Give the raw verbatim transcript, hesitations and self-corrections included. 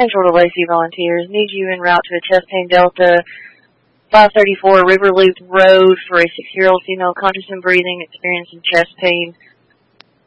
Central to Lacey volunteers. Need you en route to a chest pain delta, five thirty-four River Loop Road for a six-year-old female conscious and breathing, experiencing chest pain.